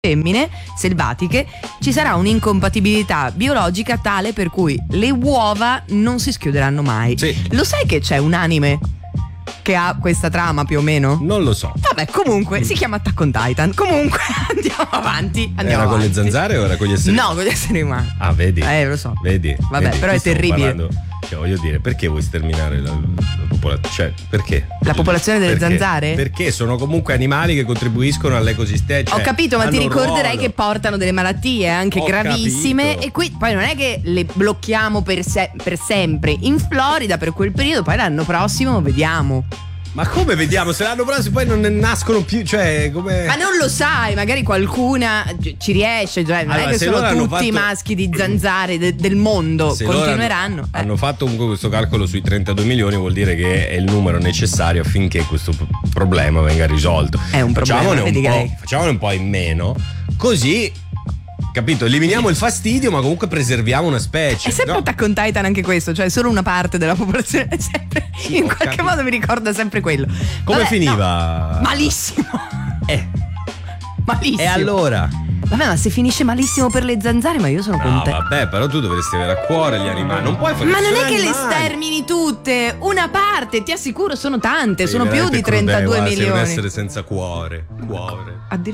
femmine selvatiche ci sarà un'incompatibilità biologica tale per cui le uova non si schiuderanno mai. Sì. Lo sai che c'è un anime che ha questa trama più o meno? Non lo so. Vabbè, comunque si chiama Attack on Titan. Comunque andiamo avanti. Era con le zanzare o era con gli esseri umani? No, con gli esseri umani. Ah, vedi? Lo so. Vedi? Vabbè, Vedi, però è stiamo terribile. parlando, cioè, voglio dire, perché vuoi sterminare la popolazione? Cioè, perché? La popolazione delle Perché? zanzare? Perché sono comunque animali che contribuiscono all'ecosistema. Cioè, Ho capito, ma ti hanno un ricorderai ruolo. che portano delle malattie anche Ho gravissime capito. e qui poi non è che le blocchiamo per sempre in Florida per quel periodo, poi l'anno prossimo vediamo. Ma come vediamo? Se l'anno prossimo poi non ne nascono più, cioè come. Ma non lo sai, magari qualcuna ci riesce, cioè non Allora, è che se sono loro hanno tutti i fatto- maschi di zanzare del mondo, Se loro continueranno. hanno fatto comunque questo calcolo sui 32 milioni, vuol dire che è il numero necessario affinché questo problema venga risolto. È un problema, Facciamone un po' in meno, così, capito? Eliminiamo il fastidio, ma comunque preserviamo una specie. È sempre no? Attack on Titan anche questo, cioè solo una parte della popolazione è sempre, in ho qualche capito. modo mi ricorda sempre quello. Come Vabbè, finiva? no, malissimo. Malissimo. E allora? Vabbè, ma se finisce malissimo per le zanzare, ma io sono No, contenta. vabbè, però tu dovresti avere a cuore gli animali. Non puoi fare. Ma non sono è che le animali. stermini tutte, una parte, ti assicuro, sono tante, Sei sono più veramente di crudele, 32 guarda, sei un milioni. essere senza cuore. Addirittura